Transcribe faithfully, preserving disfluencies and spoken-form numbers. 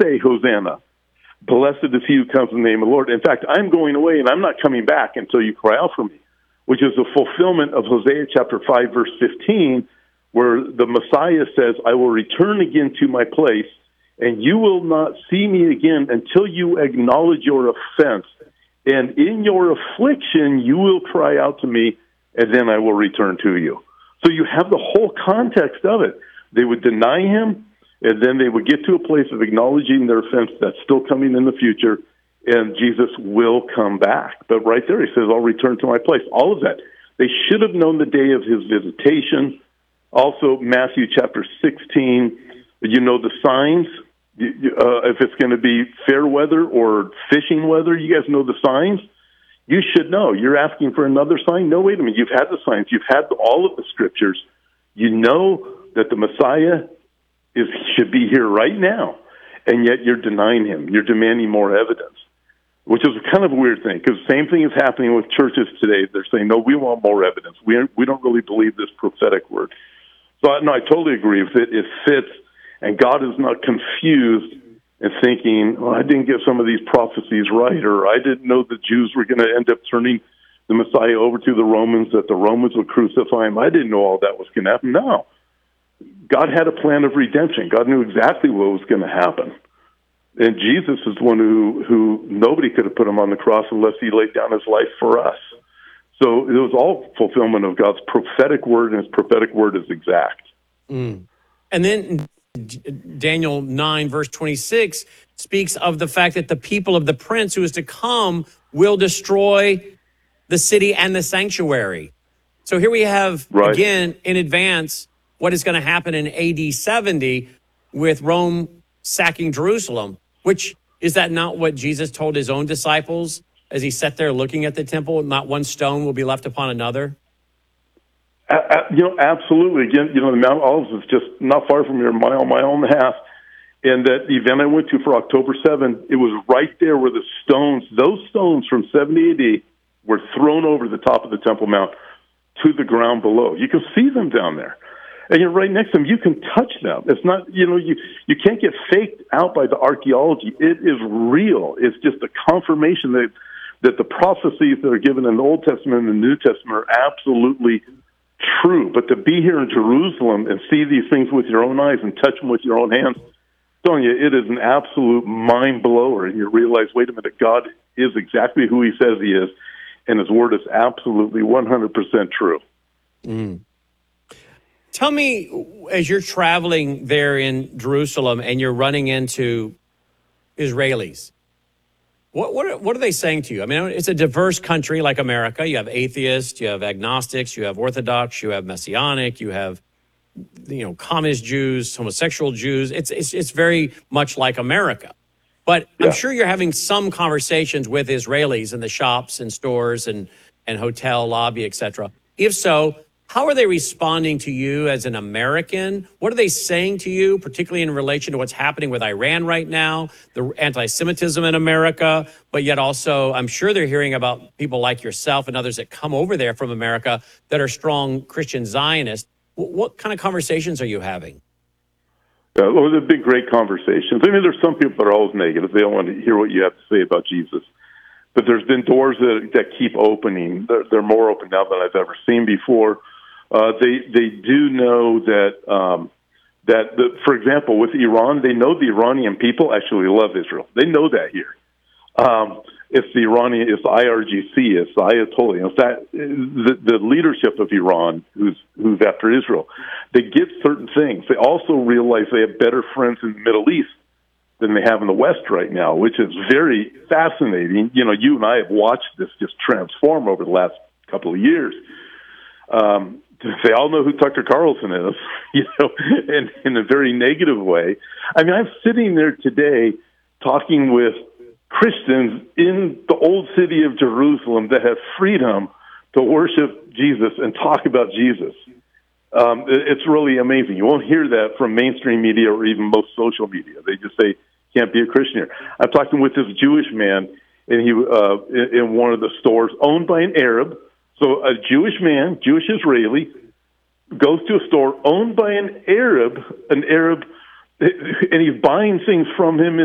say, Hosanna. Blessed is he who comes in the name of the Lord. In fact, I'm going away, and I'm not coming back until you cry out for me, which is the fulfillment of Hosea chapter five, verse fifteen, where the Messiah says, I will return again to my place, and you will not see me again until you acknowledge your offense. And in your affliction, you will cry out to me, and then I will return to you. So you have the whole context of it. They would deny him, and then they would get to a place of acknowledging their offense that's still coming in the future, and Jesus will come back. But right there, he says, I'll return to my place. All of that. They should have known the day of his visitation. Also, Matthew chapter sixteen, you know the signs. Uh, if it's going to be fair weather or fishing weather, you guys know the signs. You should know. You're asking for another sign? No, wait a minute. You've had the signs. You've had all of the scriptures. You know that the Messiah is should be here right now, and yet you're denying him. You're demanding more evidence, which is kind of a weird thing, because the same thing is happening with churches today. They're saying, no, we want more evidence. We we don't really believe this prophetic word. So, no, I totally agree. If it, it fits, and God is not confused and thinking, well, I didn't get some of these prophecies right, or I didn't know the Jews were going to end up turning the Messiah over to the Romans, that the Romans would crucify him. I didn't know all that was going to happen. No. God had a plan of redemption. God knew exactly what was going to happen. And Jesus is the one who, who nobody could have put him on the cross unless he laid down his life for us. So it was all fulfillment of God's prophetic word, and his prophetic word is exact. Mm. And then Daniel nine, verse twenty-six, speaks of the fact that the people of the prince who is to come will destroy the city and the sanctuary. So here we have, right, again, in advance, what is going to happen in A D seventy with Rome sacking Jerusalem, which, is that not what Jesus told his own disciples as he sat there looking at the temple? Not one stone will be left upon another? Uh, uh, you know, absolutely. Again, you know, the Mount Olives is just not far from here, a mile, mile and a half. And that event I went to for October seventh, it was right there where the stones, those stones from seventy A D were thrown over the top of the Temple Mount to the ground below. You can see them down there. And you're right next to them. You can touch them. It's not, you know, you, you can't get faked out by the archaeology. It is real. It's just a confirmation that, that the prophecies that are given in the Old Testament and the New Testament are absolutely true. But to be here in Jerusalem and see these things with your own eyes and touch them with your own hands, I'm telling you, it is an absolute mind blower. And you realize, wait a minute, God is exactly who he says he is, and his word is absolutely one hundred percent true. Mm. Tell me, as you're traveling there in Jerusalem and you're running into Israelis, what what are, what are they saying to you? I mean, it's a diverse country like America. You have atheists, you have agnostics, you have Orthodox, you have Messianic, you have, you know, communist Jews, homosexual Jews. It's it's it's very much like America. But yeah. I'm sure you're having some conversations with Israelis in the shops and stores and, and hotel lobby, et cetera. If so, how are they responding to you as an American? What are they saying to you, particularly in relation to what's happening with Iran right now, the anti-Semitism in America, but yet also I'm sure they're hearing about people like yourself and others that come over there from America that are strong Christian Zionists. What kind of conversations are you having? Uh, well, they've been great conversations. I mean, there's some people that are always negative. They don't want to hear what you have to say about Jesus. But there's been doors that, that keep opening. They're, they're more open now than I've ever seen before. Uh, they they do know that, um, that the, for example, with Iran, they know the Iranian people actually love Israel. They know that here. Um, it's the Iranian, it's the I R G C, it's the Ayatollah. You know, it's that, the, the leadership of Iran who's who's after Israel. They get certain things. They also realize they have better friends in the Middle East than they have in the West right now, which is very fascinating. You know, you and I have watched this just transform over the last couple of years. Um, they all know who Tucker Carlson is, you know, in, in a very negative way. I mean, I'm sitting there today talking with Christians in the old city of Jerusalem that have freedom to worship Jesus and talk about Jesus. Um, it's really amazing. You won't hear that from mainstream media or even most social media. They just say, can't be a Christian here. I'm talking with this Jewish man and he uh, in one of the stores owned by an Arab. So a Jewish man, Jewish Israeli, goes to a store owned by an Arab, an Arab, and he's buying things from him in